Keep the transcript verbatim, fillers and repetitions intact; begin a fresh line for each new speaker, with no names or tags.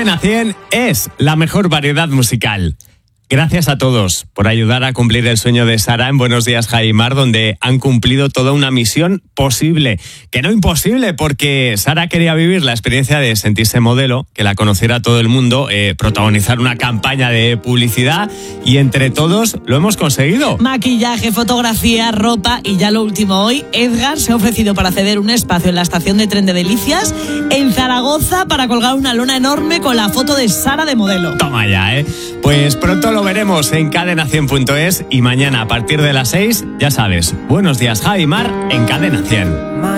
Cadena cien es la mejor variedad musical. Gracias a todos por ayudar a cumplir el sueño de Sara en Buenos Días, Javi Mar, donde han cumplido toda una misión posible. Que no imposible, porque Sara quería vivir la experiencia de sentirse modelo, que la conociera todo el mundo, eh, protagonizar una campaña de publicidad, y entre todos lo hemos conseguido.
Maquillaje, fotografía, ropa y ya lo último hoy, Edgar se ha ofrecido para ceder un espacio en la estación de tren de Delicias en Zaragoza para colgar una lona enorme con la foto de Sara de modelo.
Toma ya, ¿eh? Pues pronto lo veremos en cadena cien punto es y mañana a partir de las seis, ya sabes, Buenos Días, Javi Mar en Cadena cien.